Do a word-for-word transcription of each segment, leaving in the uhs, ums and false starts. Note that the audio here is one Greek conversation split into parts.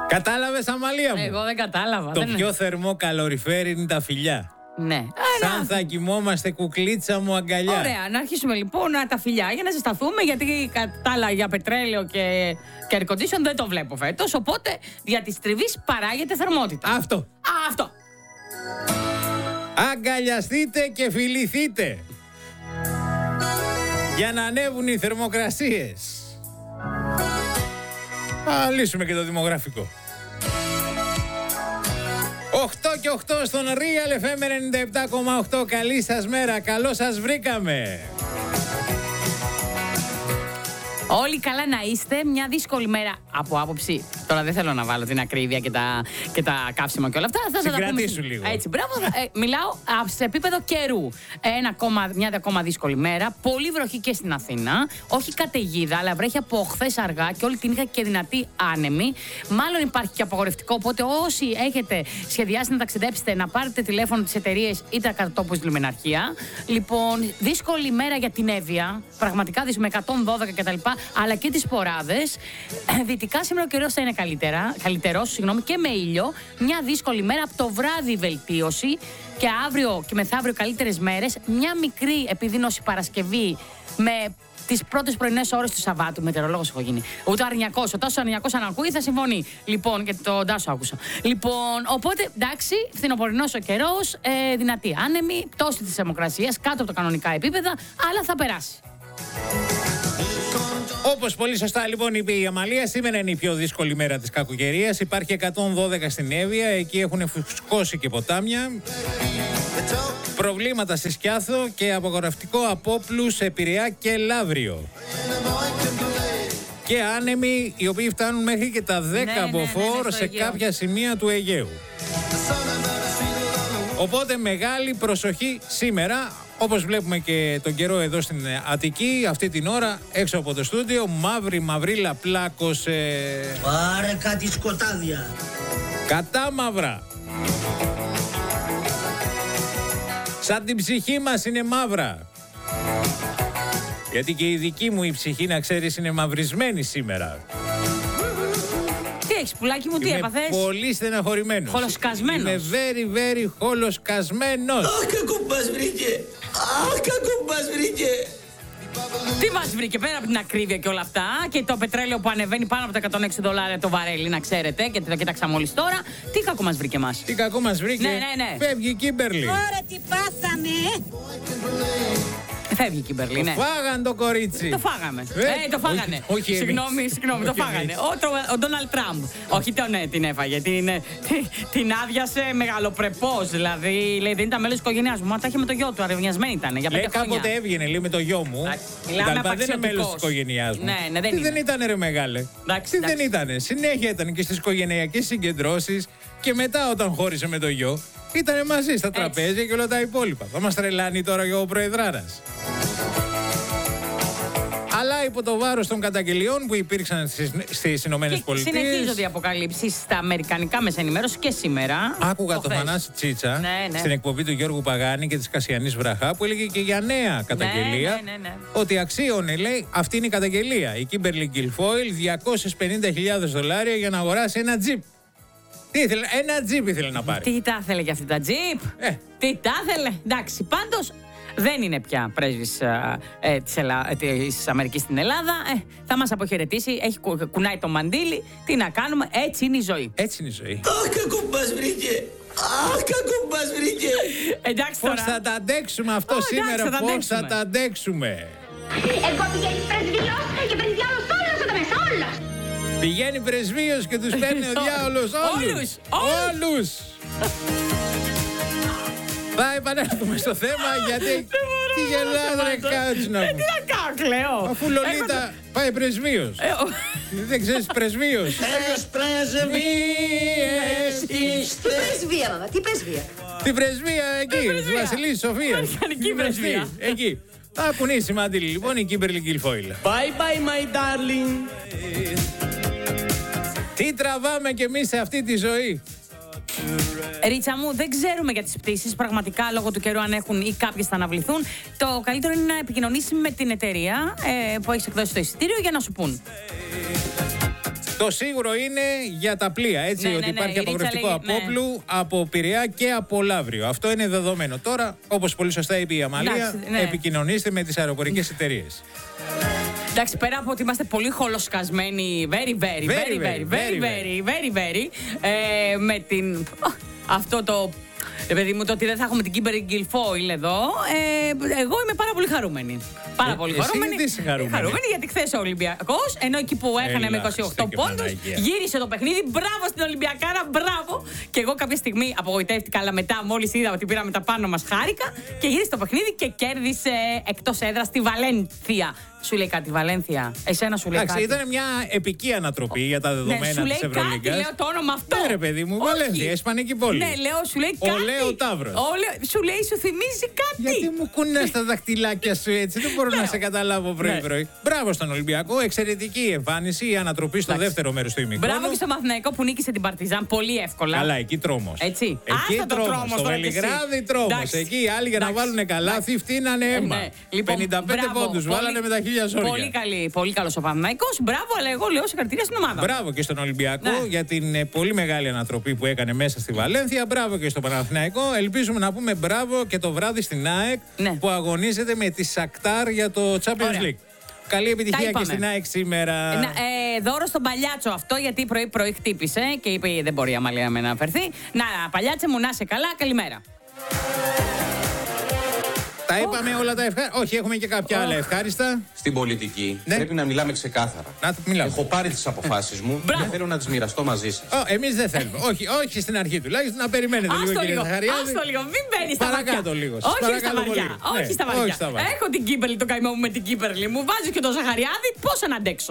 Κατάλαβες, Αμαλία μου? Εγώ δεν κατάλαβα. Το δεν πιο είναι. θερμό καλοριφέρι είναι τα φιλιά. Ναι. Σαν θα κοιμόμαστε, κουκλίτσα μου, αγκαλιά. Ωραία, να αρχίσουμε λοιπόν τα φιλιά για να ζεσταθούμε, γιατί κατά άλλα για πετρέλαιο και, και air condition δεν το βλέπω φέτος. Οπότε δια της τριβής παράγεται θερμότητα. Αυτό. Α, αυτό. Αγκαλιαστείτε και φιληθείτε για να ανέβουν οι θερμοκρασίες. Α, λύσουμε και το δημογραφικό. οκτώ και οκτώ στον Real εφ εμ ενενήντα επτά κόμμα οκτώ. Καλή σας μέρα, καλώς σας βρήκαμε. Όλοι καλά να είστε. Μια δύσκολη μέρα από άποψη. Τώρα δεν θέλω να βάλω την ακρίβεια και τα, και τα καύσιμα και όλα αυτά. Θα Συγκρατήσου λίγο. Έτσι, μπράβο. Ε, μιλάω α, σε επίπεδο καιρού. Ένα ακόμα, μια ακόμα δύσκολη μέρα. Πολύ βροχή και στην Αθήνα. Όχι καταιγίδα, αλλά βρέχει από χθες αργά και όλη την νύχτα και δυνατή άνεμη. Μάλλον υπάρχει και απαγορευτικό. Οπότε όσοι έχετε σχεδιάσει να ταξιδέψετε, να πάρετε τηλέφωνο τις εταιρείες ή τα κατατόπους λιμεναρχία. Λοιπόν, δύσκολη μέρα για την Εύβοια. Πραγματικά δύσκολη με εκατόν δώδεκα κτλ. Αλλά και τις Ποράδες. Δυτικά σήμερα ο καιρός θα είναι καλύτερα, καλύτερος, συγγνώμη, και με ήλιο. Μια δύσκολη μέρα, από το βράδυ βελτίωση και αύριο και μεθαύριο καλύτερες μέρες. Μια μικρή επιδείνωση Παρασκευή με τις πρώτες πρωινές ώρες του Σαββάτου. Μετεωρολόγος έχω γίνει. Ούτε αρνιακός. Ο Τάσος αρνιακός αν ακούει θα συμφωνεί. Λοιπόν, και τον Τάσο άκουσα. Λοιπόν, οπότε εντάξει, φθινοπορεινός ο καιρός, ε, δυνατή άνεμη, πτώση της θερμοκρασίας, κάτω από τα κανονικά επίπεδα, αλλά θα περάσει. Όπως πολύ σωστά λοιπόν είπε η Αμαλία, σήμερα είναι η πιο δύσκολη μέρα της κακοκαιρίας. Υπάρχει εκατόν δώδεκα στην Εύβοια, εκεί έχουν φουσκώσει και ποτάμια. Προβλήματα στη Σκιάθο και απογορευτικό απόπλου σε Πειραιά και Λαύριο. Και άνεμοι οι οποίοι φτάνουν μέχρι και τα δέκα ναι, μποφόρ ναι, ναι, ναι, σε Αιγαίο. κάποια σημεία του Αιγαίου. Οπότε μεγάλη προσοχή σήμερα. Όπως βλέπουμε και τον καιρό εδώ στην Αττική, αυτή την ώρα έξω από το στούντιο, μαύρη μαυρίλα πλάκωσε. Πάρε κάτι σκοτάδια. Κατά μαύρα. Σαν την ψυχή μας είναι μαύρα. Γιατί και η δική μου η ψυχή, να ξέρεις, είναι μαυρισμένη σήμερα. Τι έχεις, πουλάκι μου, τι Είμαι έπαθες? πολύ στεναχωρημένος. Χολοσκασμένος. Είμαι very very χολοσκασμένος. Αχ, κακό που μας βρήκε. Αχ, κακό που μας βρήκε. Τι μας βρήκε πέρα από την ακρίβεια και όλα αυτά και το πετρέλαιο που ανεβαίνει πάνω από τα εκατόν έξι δολάρια το βαρέλι, να ξέρετε, και το κοίταξα μόλις τώρα. Τι κακό μας βρήκε μας? Τι κακό μας βρήκε? Ναι, ναι, ναι. Φεύγει η Κίμπερλι. Τώρα τι πάθαμε. Φεύγει η Κίμπερλι, ναι. Το φάγαν το κορίτσι. Το φάγαμε. Ε, Ε, το φάγανε. όχι- όχι εμείς. Συγγνώμη, συγγνώμη, το Όχι φάγανε. εμείς. Ο, Τρο- ο Ντόναλτ Τραμπ. Όχι τον, ναι, την έφαγε. Την, ε, την, την άδειασε μεγαλοπρεπώς. Δηλαδή, λέει, δεν ήταν μέλος της οικογένειάς μου. Μα τα είχε με το γιο του. Αρευνιασμένη ήταν για πέντε Λέει χρόνια. κάποτε έβγαινε, λέει, με το γιο μου. Εντάξει, μιλάμε Κτλ. Δεν είναι απαξιωτικός. μέλος της οικογένειάς μου. Ναι, ναι, δεν Τι είναι. δεν ήταν, ρε μεγάλε. Εντάξει, Τι δεν εντάξει. ήτανε. Συνέχεια ήταν και στις οικογενειακές συγκεντρώσεις και μετά όταν χώρισε με το γιο, ήτανε μαζί στα τραπέζια και όλα τα υπόλοιπα. Θα μας τρελάνει τώρα και ο Προεδράρας. Αλλά υπό το βάρος των καταγγελιών που υπήρξαν στις, στις Ηνωμένες Και Πολιτείες. συνεχίζονται οι αποκαλύψεις στα αμερικανικά μέσα ενημέρωση και σήμερα. Άκουγα Το τον χθες. Θανάση Τσίτσα Ναι, ναι. στην εκπομπή του Γιώργου Παγάνη και της Κασιανής Βραχά που έλεγε και για νέα καταγγελία ναι, ναι, ναι. ότι αξίωνε, λέει, αυτή είναι η καταγγελία. Η Κίμπερλι Γκιλφόιλ διακόσιες πενήντα χιλιάδες δολάρια για να αγοράσει ένα τζιπ. Τι ήθελε, ένα τζιπ ήθελε να πάρει. Τι τα ήθελε για αυτή τα τζιπ. Ε. Τι τα ήθελε. Εντάξει, πάντως δεν είναι πια πρέσβης ε, ε, της, Ελλά... ε, της Αμερικής στην Ελλάδα. Ε, θα μας αποχαιρετήσει. Έχει κου... κουνάει το μαντίλι. Τι να κάνουμε. Έτσι είναι η ζωή. Έτσι είναι η ζωή. Αχ, κακό που μας βρήκε. Αχ, κακό που μας βρήκε. Εντάξει Πώς τώρα. θα τα αντέξουμε αυτό Ω, εντάξει, σήμερα, θα τα πώς αντέξουμε. θα τα αντέξουμε. Εγώ πηγαίνει πρεσβείο και παίρνει διάλογο όλος εδώ μέσα, όλος. Πηγαίνει πρεσβείος και τους παίρνει ο διάολος όλους. Όλους, όλους. Όλους. Θα επανέλθουμε στο θέμα γιατί... Τι γελάς ρε κάτσνα Ε, μου. τι να κάνω, κλαίω. Αφού Λολίτα πάει πρεσβείος. Ε, ο- Δεν ξέρεις πρεσβείος. Τις πρεσβείες είστε. Πρεσβεία, μαμά, τι πρεσβεία. Την πρεσβεία εκεί, της πρεσβεία. Βασιλής Σοφίας. Αμερικανική πρεσβεία. Εκεί. Θα κουνήσει μαντήλι λοιπόν η Κίμπερλι Γκιλφόιλ. Bye bye my darling. Τι τραβάμε κι εμείς σε αυτή τη ζωή. Ρίτσα μου, δεν ξέρουμε για τις πτήσεις. Πραγματικά λόγω του καιρού αν έχουν ή κάποιες θα αναβληθούν. Το καλύτερο είναι να επικοινωνήσει με την εταιρεία ε, που έχει εκδώσει το εισιτήριο για να σου πούν. Το σίγουρο είναι για τα πλοία, έτσι, Ναι, ότι ναι, ναι, υπάρχει η Ρίτσα απογορευτικό λέει, από ναι. Όπλου, από Πειραιά και από Λαύριο. Αυτό είναι δεδομένο. Τώρα, όπως πολύ σωστά είπε η Αμαλία, Εντάξει, ναι. επικοινωνήστε με τις αεροπορικές εταιρείες. Εντάξει, πέρα από ότι είμαστε πολύ χολοσκασμένοι, very, very, very, very, very, very, very, very, ε, με την. Αυτό το. Ρε παιδί μου, το ότι δεν θα έχουμε την Kimberly Guilfoyle εδώ, ε, εγώ είμαι πάρα πολύ χαρούμενη. Πάρα Ε, πολύ εσύ χαρούμενη. τι είσαι χαρούμενη? Χαρούμενη γιατί χθες ο Ολυμπιακός, ενώ εκεί που έχανε Έλα, με είκοσι οκτώ Χριστέ και πόντους, Παναγία. γύρισε το παιχνίδι. Μπράβο στην Ολυμπιακάρα, μπράβο. Και εγώ κάποια στιγμή απογοητεύτηκα, αλλά μετά μόλις είδα ότι πήραμε τα πάνω μας, χάρηκα και γύρισε το παιχνίδι και κέρδισε εκτός έδρας τη Βαλένθια. Σου λέει κάτι, Βαλένθια. Εσένα σου λέει Εντάξει, κάτι. ήταν μια επική ανατροπή για τα Ναι, δεδομένα σου της λέει κάτι, Ευρωλίγκας. λέω το όνομα αυτό. Ναι, ρε παιδί μου, Όχι. Βαλένθια, ισπανική πόλη. Ναι, λέω, σου λέει Ο κάτι. Λέο Ταύρος. Ο Λέο- σου λέει, σου θυμίζει κάτι. Γιατί μου κουνάς τα δαχτυλάκια σου έτσι, δεν μπορώ να σε καταλάβω πρωί-πρωί. Μπράβο στον Ολυμπιακό, εξαιρετική εμφάνιση, η ανατροπή στο Εντάξει. δεύτερο μέρος του ημιχρόνου. Μπράβο και στο Μαθηναϊκό που νίκησε την Παρτιζάν πολύ εύκολα. Καλά, εκεί τρόμος. Έτσι. Εκεί Άστα το τρόμος. τρόμος Στο τώρα κι εσύ. Βελιγράδι τρόμος. Εντάξει. Εκεί οι άλλοι για να Εντάξει. βάλουν καλάθι φτύνανε αίμα. Ναι. Λοιπόν, πενήντα πέντε μπράβο. πόντους Πολύ- βάλανε με τα χίλια ζόρια. Πολύ καλή, πολύ καλό ο Παναθηναϊκός. Μπράβο, αλλά εγώ λέω συγχαρητήρια στην ομάδα. Μπράβο και στον Ολυμπιακό Ναι. για την ε, πολύ μεγάλη ανατροπή που έκανε μέσα στη Βαλένθια. Μπράβο και στον Παναθηναϊκό. Ελπίζουμε να πούμε μπράβο και το βράδυ στην ΑΕΚ Ναι. που αγωνίζεται με τη Σακτάρ για το Champions Ωραία. League. Καλή επιτυχία και είπαμε. στην ΑΕΚ σήμερα. Ε, να- ε, δώρο στον Παλιάτσο αυτό, γιατί πρωί-πρωί χτύπησε και είπε δεν μπορεί η Αμαλία με να αφαιρθεί. Να, Παλιάτσε μου, να είσαι καλά, καλημέρα. Τα είπαμε όλα τα ευχάριστα. Όχι, έχουμε και κάποια άλλα ευχάριστα. Στην πολιτική Ναι. πρέπει να μιλάμε ξεκάθαρα. Να το μιλάμε. Έχω πάρει τις αποφάσεις μου Μπράβο. και θέλω να τις μοιραστώ μαζί σας. Ω, εμείς δεν θέλουμε. όχι, όχι στην αρχή τουλάχιστον. Να περιμένετε λίγο, Άστο κύριε λίγο, Ζαχαριάδη. άστο λίγο, μην μπαίνει στα βαριά. Παρακάτω λίγο. Σας Όχι στα παρακαλώ βαριά, πολύ. όχι Ναι, στα βαριά. όχι στα βαριά. Έχω την Κίμπερλι, το καημό μου με την Κίμπερλι. Μου βάζει και το Ζαχαριάδη, πώς να αντέξω.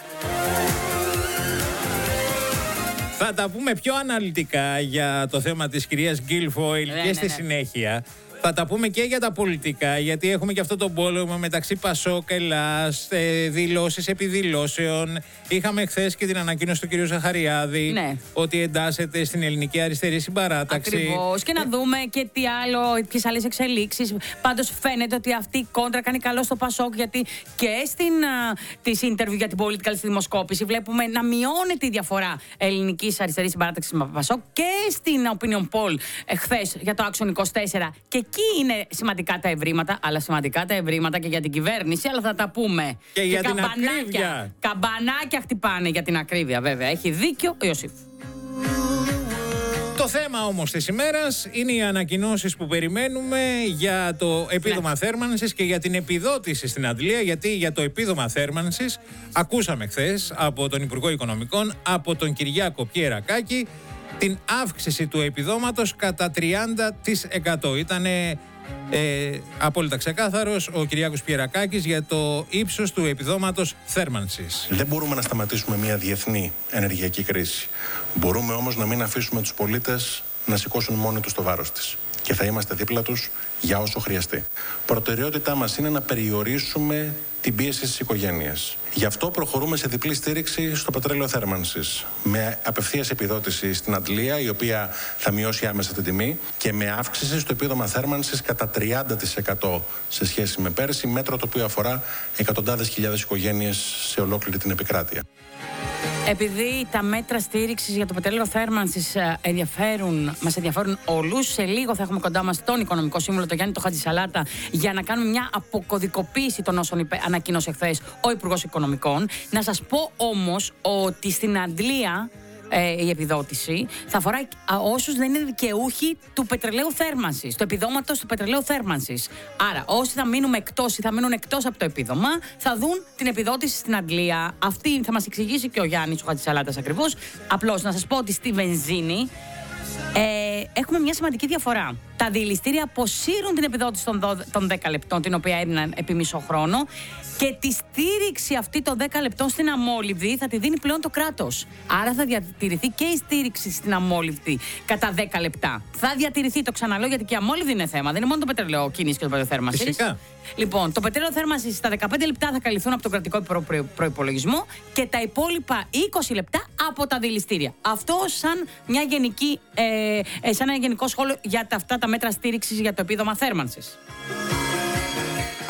Θα τα πούμε πιο αναλυτικά για το θέμα της κυρίας Γκίλφοιλ Ναι, και ναι, στη ναι. συνέχεια. Θα τα πούμε και για τα πολιτικά, γιατί έχουμε και αυτό το πόλεμο μεταξύ Πασόκ, Ελλάς, ε, δηλώσεις επιδηλώσεων. Είχαμε χθες και την ανακοίνωση του κυρίου Ζαχαριάδη Ναι. ότι εντάσσεται στην ελληνική αριστερή συμπαράταξη. Ακριβώς. Και να δούμε και τι άλλο, ποιες άλλες εξελίξεις. Πάντως φαίνεται ότι αυτή η κόντρα κάνει καλό στο Πασόκ, γιατί και στην της interview για την political στη δημοσκόπηση βλέπουμε να μειώνεται η διαφορά ελληνικής αριστερής συμπαράταξης με Πασόκ, και στην opinion poll ε, χθες για το Action είκοσι τέσσερα. Και εκεί είναι σημαντικά τα ευρήματα, αλλά σημαντικά τα ευρήματα και για την κυβέρνηση, αλλά θα τα πούμε. Και για την καμπανάκια, ακρίβεια. Καμπανάκια χτυπάνε για την ακρίβεια, βέβαια. Έχει δίκιο ο Ιωσήφ. Το θέμα όμως της ημέρας είναι οι ανακοινώσεις που περιμένουμε για το επίδομα Ναι. θέρμανσης και για την επιδότηση στην αντλία, γιατί για το επίδομα θέρμανσης ακούσαμε χθες από τον Υπουργό Οικονομικών, από τον Κυριάκο Πιερακάκη, την αύξηση του επιδόματος κατά τριάντα τοις εκατό. Ήτανε ε, απόλυτα ξεκάθαρος ο Κυριάκος Πιερακάκης για το ύψος του επιδόματος θέρμανσης. Δεν μπορούμε να σταματήσουμε μια διεθνή ενεργειακή κρίση. Μπορούμε όμως να μην αφήσουμε τους πολίτες να σηκώσουν μόνοι τους το βάρος της. Και θα είμαστε δίπλα τους για όσο χρειαστεί. Προτεραιότητά μας είναι να περιορίσουμε την πίεση στις οικογένειες. Γι' αυτό προχωρούμε σε διπλή στήριξη στο πετρέλαιο θέρμανσης. Με απευθείας επιδότηση στην αντλία, η οποία θα μειώσει άμεσα την τιμή, και με αύξηση στο επίδομα θέρμανσης κατά τριάντα τοις εκατό σε σχέση με πέρσι, μέτρο το οποίο αφορά εκατοντάδες χιλιάδες οικογένειες σε ολόκληρη την επικράτεια. Επειδή τα μέτρα στήριξης για το πετρέλαιο θέρμανσης ενδιαφέρουν, μας ενδιαφέρουν όλους, σε λίγο θα έχουμε κοντά μας τον Οικονομικό Σύμβουλο, τον Γιάννη το Χατζησαλάτα, για να κάνουμε μια αποκωδικοποίηση των όσων είπε, ανακοίνωσε χθες ο Υπουργός Οικονομικών. Να σας πω όμως ότι στην αντλία ε, η επιδότηση θα αφορά α, όσους δεν είναι δικαιούχοι του πετρελαίου θέρμανσης, του επιδόματος του πετρελαίου θέρμανσης. Άρα, όσοι θα μείνουν εκτός ή θα μείνουν εκτός από το επίδομα, θα δουν την επιδότηση στην αντλία. Αυτή θα μας εξηγήσει και ο Γιάννης ο Χατζησαλάτας ακριβώς. Απλώς να σας πω ότι στη βενζίνη ε, έχουμε μια σημαντική διαφορά. Τα διελιστήρια αποσύρουν την επιδότηση των, δώδεκα, των δέκα λεπτών, την οποία έδιναν επί μισό χρόνο, και τη στήριξη αυτή των δέκα λεπτών στην αμόλυβδη θα τη δίνει πλέον το κράτος. Άρα θα διατηρηθεί και η στήριξη στην αμόλυβδη κατά δέκα λεπτά. Θα διατηρηθεί, το ξαναλέω, γιατί και η αμόλυβδη είναι θέμα. Δεν είναι μόνο το πετρελαίο κίνηση και το πετρέλαιο θέρμανσης. Φυσικά. Λοιπόν, το πετρέλαιο θέρμανσης στα δεκαπέντε λεπτά θα καλυφθούν από τον κρατικό προ, προ, προϋπολογισμό, και τα υπόλοιπα είκοσι λεπτά από τα δηληστήρια. Αυτό σαν, μια γενική, ε, ε, σαν ένα γενικό σχόλιο για τα, αυτά τα μέτρα στήριξης για το επίδομα θέρμανσης.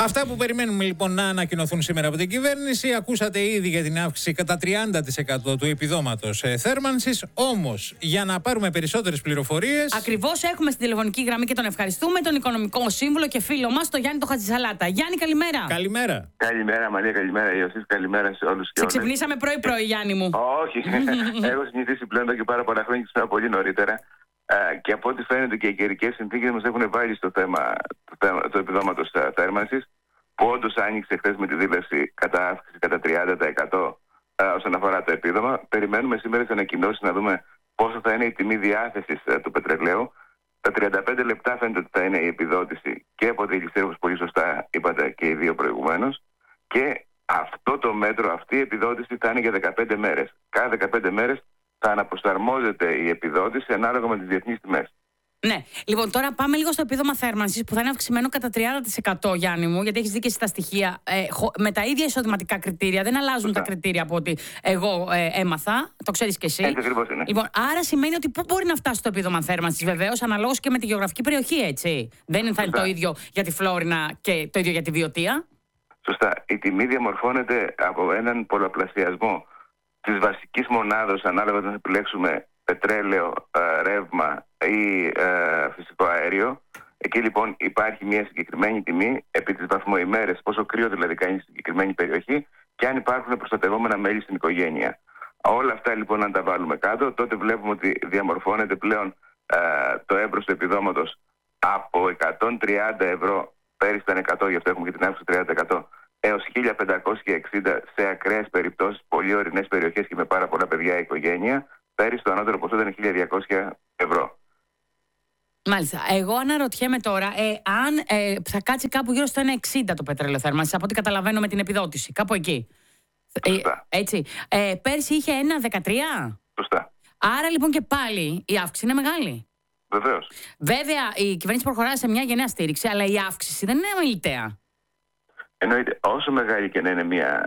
Αυτά που περιμένουμε λοιπόν να ανακοινωθούν σήμερα από την κυβέρνηση. Ακούσατε ήδη για την αύξηση κατά τριάντα τοις εκατό του επιδόματος ε, θέρμανσης. Όμως, για να πάρουμε περισσότερες πληροφορίες. Ακριβώς, έχουμε στην τηλεφωνική γραμμή και τον ευχαριστούμε τον οικονομικό σύμβουλο και φίλο μας, τον Γιάννη τον Χατζησαλάτα. Γιάννη, καλημέρα. Καλημέρα. Καλημέρα, Μαρία, καλημέρα, Ιωσήφ, καλημέρα σε όλους και Σε όλες. ξυπνήσαμε πρωί-πρωί, Γιάννη μου. Όχι, έχω συνηθίσει πλέον εδώ και πάρα πολλά χρόνια και σήμερα πολύ νωρίτερα. Ε, και από ό,τι φαίνεται και οι καιρικές συνθήκες μας έχουν βάλει στο θέμα του επιδόματος θέρμανσης, που όντως άνοιξε χθες με τη δήλωση κατά αύξηση κατά τριάντα τοις εκατό ε, όσον αφορά το επίδομα. Περιμένουμε σήμερα τις ανακοινώσεις να δούμε πόσο θα είναι η τιμή διάθεσης ε, του πετρελαίου. Τα τριάντα πέντε λεπτά φαίνεται ότι θα είναι η επιδότηση και από τη Ελισσέρου, όπως πολύ σωστά είπατε και οι δύο προηγουμένως. Και αυτό το μέτρο, αυτή η επιδότηση θα είναι για δεκαπέντε μέρες. Κάθε δεκαπέντε μέρες θα αναπροσαρμόζεται η επιδότηση ανάλογα με τις διεθνείς τιμές. Ναι. Λοιπόν, τώρα πάμε λίγο στο επίδομα θέρμανσης που θα είναι αυξημένο κατά τριάντα τοις εκατό, Γιάννη μου, γιατί έχεις δίκιο στα στοιχεία. Ε, με τα ίδια εισοδηματικά κριτήρια. Δεν αλλάζουν τα κριτήρια από ό,τι εγώ ε, έμαθα. Το ξέρεις και εσύ. Έτσι ακριβώς είναι. Λοιπόν, άρα σημαίνει ότι πού μπορεί να φτάσει το επίδομα θέρμανσης, βεβαίως, αναλόγως και με τη γεωγραφική περιοχή, έτσι. Δεν θα είναι το ίδιο για τη Φλόρινα και το ίδιο για τη Βιωτία. Σωστά. Η τιμή διαμορφώνεται από έναν πολλαπλασιασμό της βασικής μονάδος ανάλογα να επιλέξουμε πετρέλαιο, ε, ρεύμα ή ε, φυσικό αέριο. Εκεί λοιπόν υπάρχει μια συγκεκριμένη τιμή επί τις βαθμοημέρες, πόσο κρύο δηλαδή κάνει στη συγκεκριμένη περιοχή και αν υπάρχουν προστατευόμενα μέλη στην οικογένεια. Όλα αυτά λοιπόν αν τα βάλουμε κάτω, τότε βλέπουμε ότι διαμορφώνεται πλέον ε, το έμπρος του επιδόματος από εκατόν τριάντα ευρώ, πέρυσι ήταν εκατό, γι' αυτό έχουμε και την αύξηση του τριάντα τοις εκατό, έως χίλια πεντακόσια εξήντα σε ακραίες περιπτώσεις, πολύ ορεινές περιοχές και με πάρα πολλά παιδιά η οικογένεια. Πέρυσι το ανώτερο ποσό ήταν χίλια διακόσια ευρώ. Μάλιστα. Εγώ αναρωτιέμαι τώρα, ε, αν ε, θα κάτσει κάπου γύρω στο ένα εξήντα το πετρέλαιο θέρμανσης, από ό,τι καταλαβαίνω με την επιδότηση. Κάπου εκεί. Σωστά. Ε, έτσι. Ε, πέρσι είχε ένα δεκατρία. Σωστά. Άρα λοιπόν και πάλι η αύξηση είναι μεγάλη. Βεβαίως. Βέβαια η κυβέρνηση προχωράει σε μια γενναία στήριξη, αλλά η αύξηση δεν είναι αμεληταία. Εννοείται, όσο μεγάλη και να είναι μια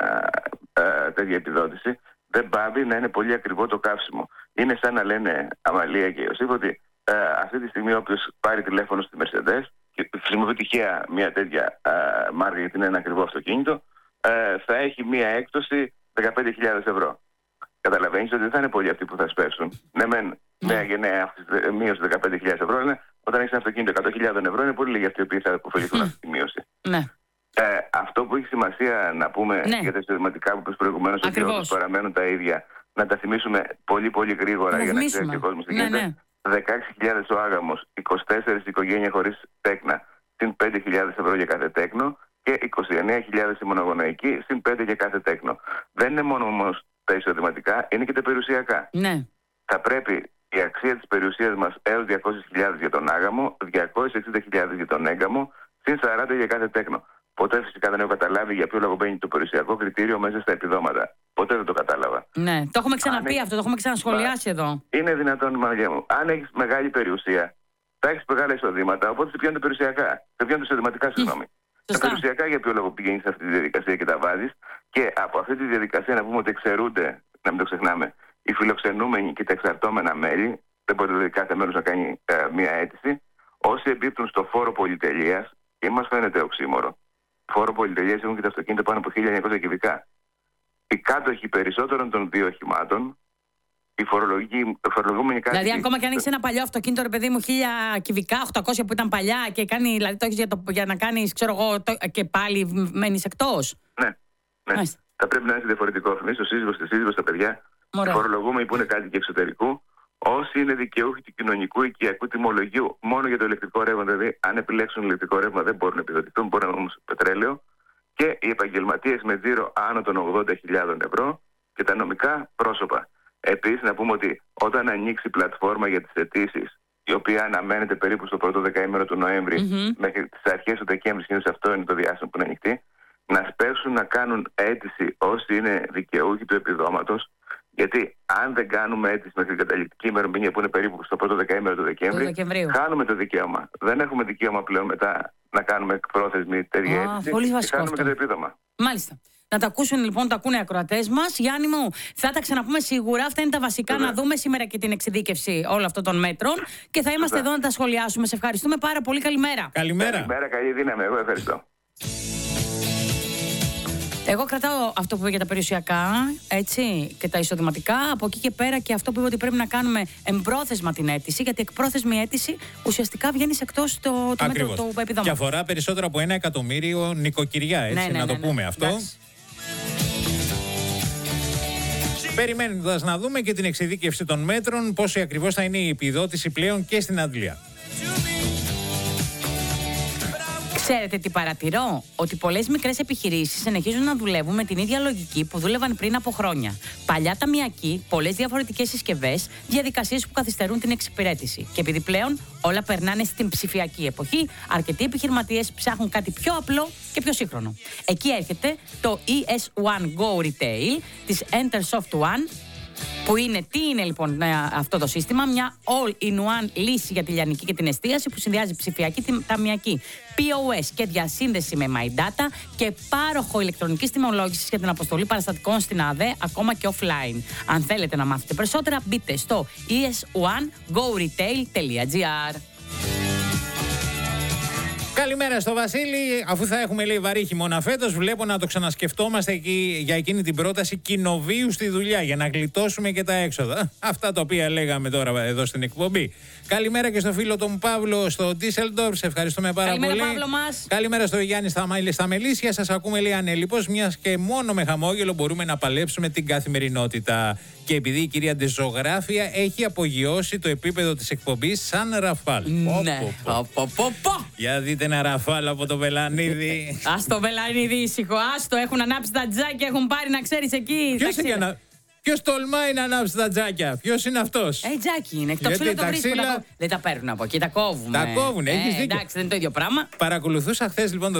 ε, τέτοια επιδότηση, δεν πάβει να είναι πολύ ακριβό το καύσιμο. Είναι σαν να λένε Αμαλία και Ιωσήφ ότι ε, αυτή τη στιγμή όποιος πάρει τηλέφωνο στη Mercedes και χρησιμοποιεί τυχαία μια τέτοια ε, μάρκα γιατί είναι ένα ακριβό αυτοκίνητο, ε, θα έχει μια έκπτωση δεκαπέντε χιλιάδες ευρώ. Καταλαβαίνεις ότι δεν θα είναι πολλοί αυτοί που θα σπέσουν. Ναι, μεν μια γενναία μείωση δεκαπέντε χιλιάδες ευρώ, είναι όταν έχει ένα αυτοκίνητο εκατό χιλιάδες ευρώ, είναι πολύ λίγοι αυτοί οι οποίοι θα αποφεληθούν αυτή τη μείωση. Ναι. Ε, αυτό που έχει σημασία να πούμε ναι. για τα εισοδηματικά που είπες προηγουμένως, ότι όντως παραμένουν τα ίδια, να τα θυμίσουμε πολύ πολύ γρήγορα να για να ξέρει και ο κόσμος τι ναι, γίνεται. Ναι. δεκαέξι χιλιάδες ο άγαμος, είκοσι τέσσερα οικογένεια χωρίς τέκνα, συν πέντε χιλιάδες ευρώ για κάθε τέκνο και είκοσι εννέα χιλιάδες η μονογονοϊκή, συν πέντε για κάθε τέκνο. Δεν είναι μόνο όμως τα εισοδηματικά, είναι και τα περιουσιακά. Ναι. Θα πρέπει η αξία της περιουσίας μας έως διακόσιες χιλιάδες για τον άγαμο, διακόσιες εξήντα χιλιάδες για τον έγκαμο, συν σαράντα για κάθε τέκνο. Ποτέ φυσικά δεν έχω καταλάβει για ποιο λόγο μπαίνει το περιουσιακό κριτήριο μέσα στα επιδόματα. Ποτέ δεν το κατάλαβα. Ναι, το έχουμε ξαναπεί έχεις... αυτό, το έχουμε ξανασχολιάσει εδώ. Είναι δυνατόν, Μαρία μου. Αν έχεις μεγάλη περιουσία, θα έχεις μεγάλα εισοδήματα, οπότε σε πιάνουν περιουσιακά. Σε πιάνουν εισοδηματικά, συγγνώμη. Τα περιουσιακά για ποιο λόγο πηγαίνεις σε αυτή τη διαδικασία και τα βάζεις. Και από αυτή τη διαδικασία να πούμε ότι εξαιρούνται, να μην το ξεχνάμε, οι φιλοξενούμενοι και τα εξαρτώμενα μέλη. Δεν μπορεί δηλαδή κάθε μέρος να κάνει ε, μία αίτηση. Όσοι εμπίπτουν στο φόρο πολυτελείας, και μας φαίνεται οξύμορο. Φόρο πολυτελείας έχουν και τα αυτοκίνητα πάνω από χίλια εννιακόσια κυβικά. Οι κάτοχοι περισσότερων των δύο οχημάτων, οι φορολογούμενοι κάτοχοι. Δηλαδή, ακόμα και αν έχει ένα παλιό αυτοκίνητο, ρε παιδί μου, χίλια κυβικά, οκτακόσια που ήταν παλιά και κάνει, δηλαδή το έχει για, για να κάνει, ξέρω εγώ, το, και πάλι μένει εκτός. Ναι. ναι. Θα πρέπει να είναι διαφορετικό. Εμείς, ο σύζυγος, τη σύζυγος, τα παιδιά, οι φορολογούμενοι που είναι κάτοικοι εξωτερικού, όσοι είναι δικαιούχοι του κοινωνικού οικιακού τιμολογίου μόνο για το ηλεκτρικό ρεύμα, δηλαδή αν επιλέξουν ηλεκτρικό ρεύμα δεν μπορούν να επιδοτηθούν, μπορούν όμως πετρέλαιο, και οι επαγγελματίες με τζίρο άνω των ογδόντα χιλιάδες ευρώ και τα νομικά πρόσωπα. Επίσης, να πούμε ότι όταν ανοίξει η πλατφόρμα για τις αιτήσεις, η οποία αναμένεται περίπου στο πρώτο δεκαήμερο του Νοέμβρη mm-hmm. μέχρι τις αρχές του Δεκέμβρη, συνήθως αυτό είναι το διάστημα που είναι ανοιχτή, να σπέσουν να κάνουν αίτηση όσοι είναι δικαιούχοι του επιδόματος. Γιατί αν δεν κάνουμε αίτηση μέχρι την καταληκτική ημερομηνία που είναι περίπου στο πρώτο δεκαήμερο του Δεκέμβρη, χάνουμε το δικαίωμα. Δεν έχουμε δικαίωμα πλέον μετά να κάνουμε εκπρόθεσμη τέτοια αίτηση. Πολύ βασικό. Και χάνουμε και το επίδομα. Μάλιστα. Να τα ακούσουν λοιπόν, τα ακούνε οι ακροατές μας. Γιάννη μου, θα τα ξαναπούμε σίγουρα. Αυτά είναι τα βασικά. Βέβαια. Να δούμε σήμερα και την εξειδίκευση όλων αυτών των μέτρων. Και θα είμαστε Βέβαια. εδώ να τα σχολιάσουμε. Σε ευχαριστούμε πάρα πολύ. Καλημέρα. Καλημέρα. Καλημέρα, καλή δύναμη. Εγώ ευχαριστώ. Εγώ κρατάω αυτό που είπε για τα περιουσιακά, έτσι, και τα εισοδηματικά. Από εκεί και πέρα και αυτό που είπε ότι πρέπει να κάνουμε εμπρόθεσμα την αίτηση, γιατί εκπρόθεσμη αίτηση ουσιαστικά βγαίνει εκτός το, το μέτρο του επιδόματος. Και αφορά περισσότερο από ένα εκατομμύριο νοικοκυριά, έτσι, ναι, ναι, να το ναι, ναι, πούμε ναι, αυτό. Εντάξει. Περιμένοντας να δούμε και την εξειδίκευση των μέτρων, πόσο ακριβώς θα είναι η επιδότηση πλέον και στην Αγγλία. Ξέρετε τι παρατηρώ? Ότι πολλές μικρές επιχειρήσεις συνεχίζουν να δουλεύουν με την ίδια λογική που δούλευαν πριν από χρόνια. Παλιά ταμιακοί, πολλές διαφορετικές συσκευές, διαδικασίες που καθυστερούν την εξυπηρέτηση. Και επειδή πλέον όλα περνάνε στην ψηφιακή εποχή, αρκετοί επιχειρηματίες ψάχνουν κάτι πιο απλό και πιο σύγχρονο. Εκεί έρχεται το ι ες One Go Retail της Entersoft One. Που είναι, τι είναι λοιπόν αυτό το σύστημα? Μια all-in-one λύση για τη λιανική και την εστίαση που συνδυάζει ψηφιακή ταμιακή, πι ο ες και διασύνδεση με My Data και πάροχο ηλεκτρονικής τιμολόγησης για την αποστολή παραστατικών στην ΑΔΕ, ακόμα και offline. Αν θέλετε να μάθετε περισσότερα, μπείτε στο ι ες one go retail τελεία τζι άρ. Καλημέρα στο Βασίλη. Αφού θα έχουμε, λέει, βαρύ χειμώνα φέτος, βλέπω να το ξανασκεφτόμαστε εκεί, για εκείνη την πρόταση κοινοβίου στη δουλειά, για να γλιτώσουμε και τα έξοδα. Αυτά τα οποία λέγαμε τώρα εδώ στην εκπομπή. Καλημέρα και στο φίλο τον Παύλο στο Ντίσελντορφ. Σε ευχαριστούμε πάρα Καλημέρα, πολύ. Παύλο μας. Καλημέρα στο Γιάννη στα, στα Μελίσια. Σας ακούμε, λέει, ανέλιπος, μιας και μόνο με χαμόγελο μπορούμε να παλέψουμε την καθημερινότητα. Και επειδή η κυρία Ντεζογράφια έχει απογειώσει το επίπεδο της εκπομπής σαν Ραφάλ. Ναι. Πω, πω, πω, πω. Για δείτε ένα Ραφάλ από το Βελανίδη. Ας το Βελανίδη ήσυχο, άστο, έχουν ανάψει τα τζάκια, έχουν πάρει, να ξέρεις, εκεί. Ποιος είναι να... Ποιος τολμάει να ανάψει τα τζάκια? Ποιος είναι αυτός? Ε, τζάκι είναι. Το ξύλο το βρίσκουν. Τα... Δεν τα παίρνουν από εκεί, τα κόβουν. Τα κόβουν, έχεις ε, δίκιο. Εντάξει, δεν είναι το ίδιο πράγμα. Παρακολουθούσα χθες, λοιπόν,